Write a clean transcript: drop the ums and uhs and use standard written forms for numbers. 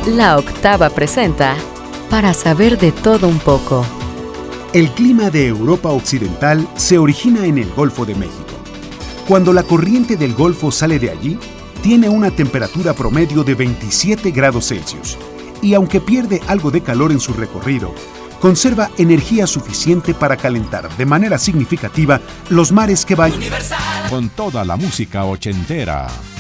La Octava presenta Para saber de todo un poco. El clima de Europa Occidental se origina en el Golfo de México. Cuando la corriente del Golfo sale de allí, tiene una temperatura promedio de 27 grados Celsius y aunque pierde algo de calor en su recorrido, conserva energía suficiente para calentar de manera significativa los mares que bañan. Con toda la música ochentera.